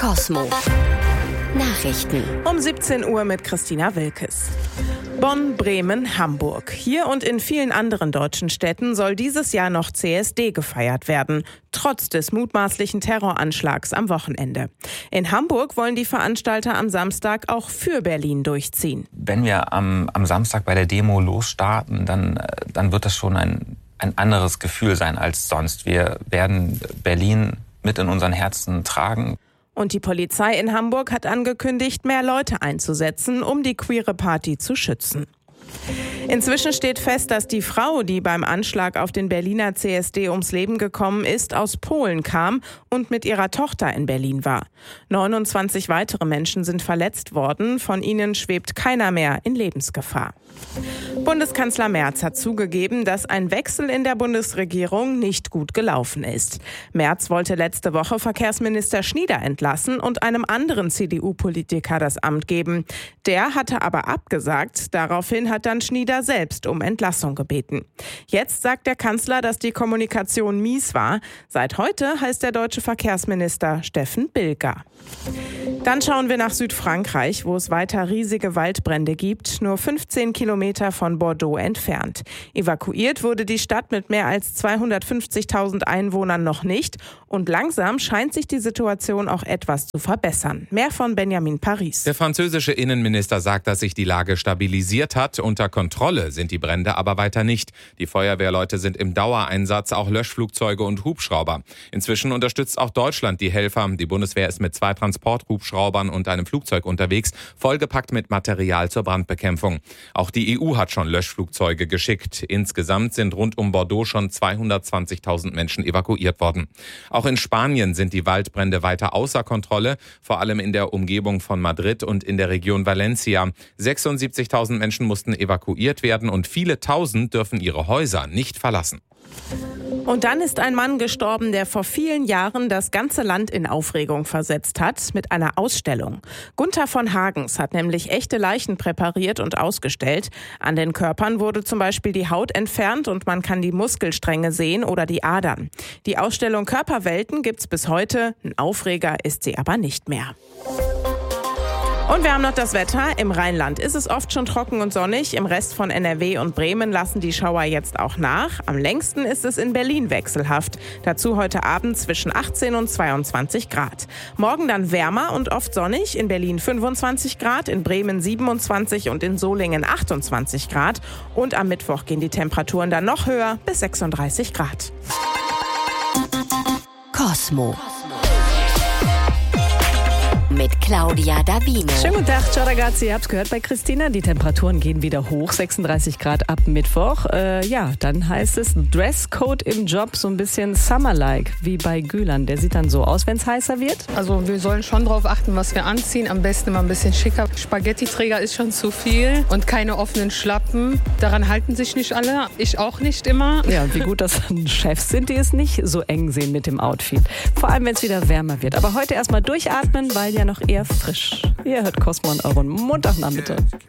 Cosmo Nachrichten. Um 17 Uhr mit Christina Wilkes. Bonn, Bremen, Hamburg. Hier und in vielen anderen deutschen Städten soll dieses Jahr noch CSD gefeiert werden, trotz des mutmaßlichen Terroranschlags am Wochenende. In Hamburg wollen die Veranstalter am Samstag auch für Berlin durchziehen. Wenn wir am Samstag bei der Demo losstarten, dann wird das schon ein anderes Gefühl sein als sonst. Wir werden Berlin mit in unseren Herzen tragen. Und die Polizei in Hamburg hat angekündigt, mehr Leute einzusetzen, um die queere Party zu schützen. Inzwischen steht fest, dass die Frau, die beim Anschlag auf den Berliner CSD ums Leben gekommen ist, aus Polen kam und mit ihrer Tochter in Berlin war. 29 weitere Menschen sind verletzt worden, von ihnen schwebt keiner mehr in Lebensgefahr. Bundeskanzler Merz hat zugegeben, dass ein Wechsel in der Bundesregierung nicht gut gelaufen ist. Merz wollte letzte Woche Verkehrsminister Schnieder entlassen und einem anderen CDU-Politiker das Amt geben. Der hatte aber abgesagt. Daraufhin hat dann Schnieder selbst um Entlassung gebeten. Jetzt sagt der Kanzler, dass die Kommunikation mies war. Seit heute heißt der deutsche Verkehrsminister Steffen Bilger. Dann schauen wir nach Südfrankreich, wo es weiter riesige Waldbrände gibt, nur 15 Kilometer von Bordeaux entfernt. Evakuiert wurde die Stadt mit mehr als 250.000 Einwohnern noch nicht und langsam scheint sich die Situation auch etwas zu verbessern. Mehr von Benjamin Paris. Der französische Innenminister sagt, dass sich die Lage stabilisiert hat. Unter Kontrolle sind die Brände aber weiter nicht. Die Feuerwehrleute sind im Dauereinsatz, auch Löschflugzeuge und Hubschrauber. Inzwischen unterstützt auch Deutschland die Helfer. Die Bundeswehr ist mit 2 Transporthubschraubern und einem Flugzeug unterwegs, vollgepackt mit Material zur Brandbekämpfung. Auch die EU hat schon Löschflugzeuge geschickt. Insgesamt sind rund um Bordeaux schon 220.000 Menschen evakuiert worden. Auch in Spanien sind die Waldbrände weiter außer Kontrolle, vor allem in der Umgebung von Madrid und in der Region Valencia. 76.000 Menschen mussten evakuiert werden und viele Tausend dürfen ihre Häuser nicht verlassen. Und dann ist ein Mann gestorben, der vor vielen Jahren das ganze Land in Aufregung versetzt hat, mit einer Ausstellung. Gunther von Hagens hat nämlich echte Leichen präpariert und ausgestellt. An den Körpern wurde zum Beispiel die Haut entfernt und man kann die Muskelstränge sehen oder die Adern. Die Ausstellung Körperwelten gibt's bis heute, ein Aufreger ist sie aber nicht mehr. Und wir haben noch das Wetter. Im Rheinland ist es oft schon trocken und sonnig. Im Rest von NRW und Bremen lassen die Schauer jetzt auch nach. Am längsten ist es in Berlin wechselhaft. Dazu heute Abend zwischen 18 und 22 Grad. Morgen dann wärmer und oft sonnig. In Berlin 25 Grad, in Bremen 27 und in Solingen 28 Grad. Und am Mittwoch gehen die Temperaturen dann noch höher bis 36 Grad. Cosmo mit Claudia Davino. Schönen guten Tag, ciao ragazzi, ihr habt's gehört bei Christina, die Temperaturen gehen wieder hoch, 36 Grad ab Mittwoch. Dann heißt es Dresscode im Job, so ein bisschen Summer-like, wie bei Gülan. Der sieht dann so aus, wenn es heißer wird. Also wir sollen schon darauf achten, was wir anziehen, am besten immer ein bisschen schicker. Spaghetti-Träger ist schon zu viel und keine offenen Schlappen. Daran halten sich nicht alle, ich auch nicht immer. Ja, und wie gut, dass Chefs sind, die es nicht so eng sehen mit dem Outfit. Vor allem, wenn es wieder wärmer wird. Aber heute erstmal durchatmen, weil ja noch eher frisch. Ihr hört Cosmo und euren Montagnachmittag.